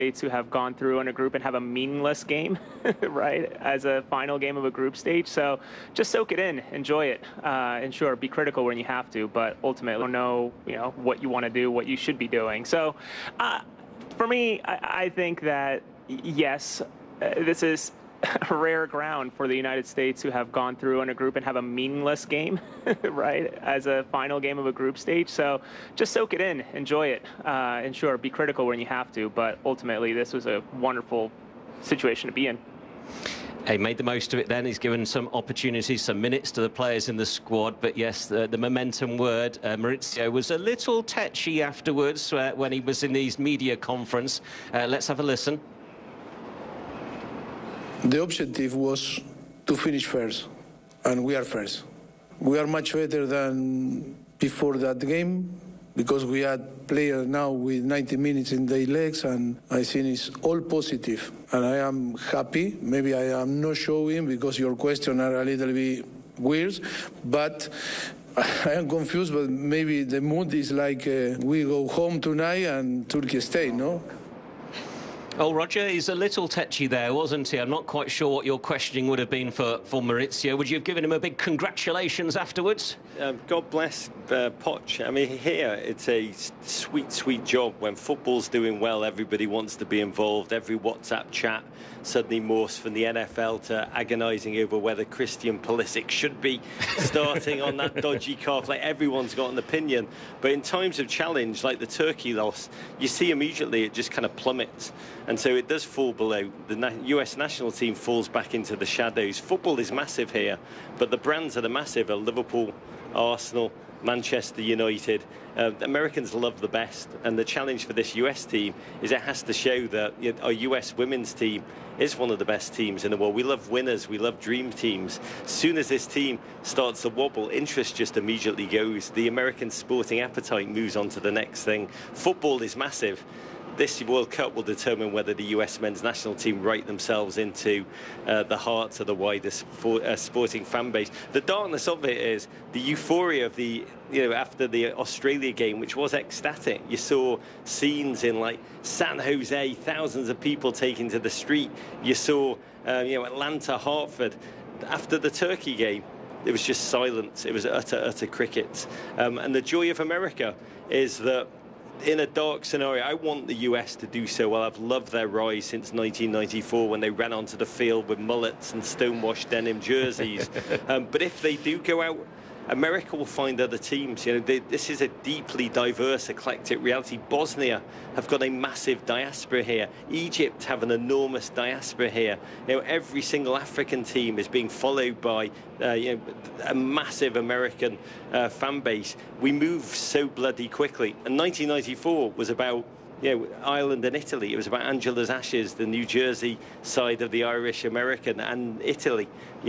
States who have gone through in a group and have a meaningless game, right, as a final game of a group stage. So just soak it in, enjoy it, and sure, be critical when you have to, but ultimately know, what you want to do, what you should be doing. So for me, I think that, yes, this is rare ground for the United States who have gone through in a group and have a meaningless game, right, as a final game of a group stage. So just soak it in, enjoy it, and sure, be critical when you have to, but ultimately this was a wonderful situation to be in. He made the most of it then. He's given some opportunities, some minutes to the players in the squad. But yes, the momentum word, Maurizio was a little tetchy afterwards when he was in these media conference. Let's have a listen. The objective was to finish first, and we are first. We are much better than before that game because we had players now with 90 minutes in their legs, and I think it's all positive. And I am happy. Maybe I am not showing because your questions are a little bit weird, but I am confused, but maybe the mood is like we go home tonight and Turkey stay, no? Oh, Roger, he's a little tetchy there, wasn't he? I'm not quite sure what your questioning would have been for Maurizio. Would you have given him a big congratulations afterwards? God bless Poch. I mean, here it's a sweet, sweet job. When football's doing well, everybody wants to be involved. Every WhatsApp chat suddenly morphs from the NFL to agonising over whether Christian Pulisic should be starting on that dodgy calf. Like, everyone's got an opinion. But in times of challenge, like the Turkey loss, you see immediately it just kind of plummets. And so it does fall below. The US national team falls back into the shadows. Football is massive here, but the brands that are massive are Liverpool, Arsenal, Manchester United. Americans love the best, and the challenge for this US team is it has to show that our US women's team is one of the best teams in the world. We love winners, we love dream teams. As soon as this team starts to wobble, interest just immediately goes. The American sporting appetite moves on to the next thing. Football is massive. This World Cup will determine whether the US men's national team write themselves into the hearts of the wider sporting fan base. The darkness of it is the euphoria of the, after the Australia game, which was ecstatic. You saw scenes in like San Jose, thousands of people taking to the street. You saw, Atlanta, Hartford. After the Turkey game, it was just silence. It was utter cricket. And the joy of America is that in a dark scenario, I want the US to do so well. I've loved their rise since 1994 when they ran onto the field with mullets and stonewashed denim jerseys. But if they do go out, America will find other teams. This is a deeply diverse, eclectic reality. Bosnia have got a massive diaspora here. Egypt have an enormous diaspora here. Every single African team is being followed by a massive American fan base. We move so bloody quickly. And 1994 was about Ireland and Italy. It was about Angela's Ashes, the New Jersey side of the Irish American, and Italy.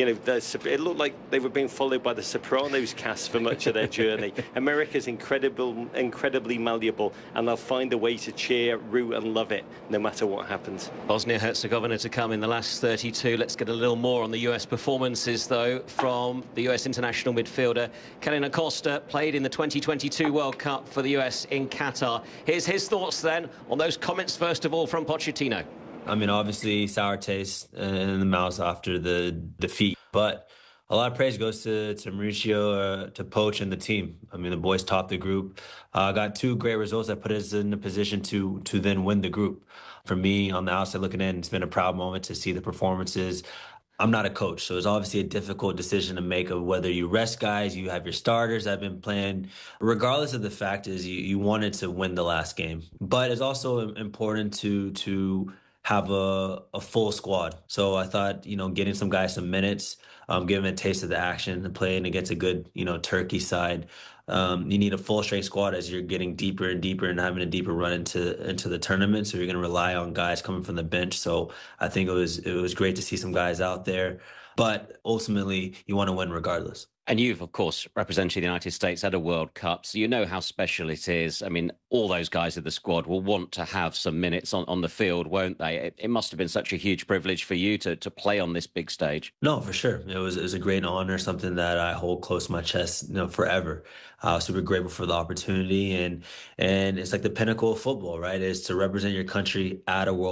It looked like they were being followed by the Sopranos cast for much of their journey. America's incredibly malleable, and they'll find a way to cheer, root, and love it, no matter what happens. Bosnia-Herzegovina to come in the last 32. Let's get a little more on the US performances, though, from the US international midfielder. Kellyn Acosta played in the 2022 World Cup for the US in Qatar. Here's his thoughts then on those comments, first of all, from Pochettino. I mean, obviously, sour taste in the mouth after the defeat. But a lot of praise goes to Mauricio, to Poch, and the team. I mean, the boys topped the group. Got two great results that put us in a position to then win the group. For me, on the outside looking in, it's been a proud moment to see the performances. I'm not a coach, so it's obviously a difficult decision to make of whether you rest guys, you have your starters that have been playing. Regardless of the fact is you wanted to win the last game. But it's also important to have a full squad. So I thought, getting some guys some minutes, giving a taste of the action and playing against a good, Turkey side. You need a full strength squad as you're getting deeper and deeper and having a deeper run into the tournament. So you're going to rely on guys coming from the bench. So I think it was great to see some guys out there. But ultimately, you want to win regardless. And you've, of course, represented the United States at a World Cup, so you know how special it is. I mean, all those guys in the squad will want to have some minutes on the field, won't they? It must have been such a huge privilege for you to play on this big stage. No, for sure. It was a great honor, something that I hold close to my chest, forever. Super grateful for the opportunity, and it's like the pinnacle of football, right? Is to represent your country at a World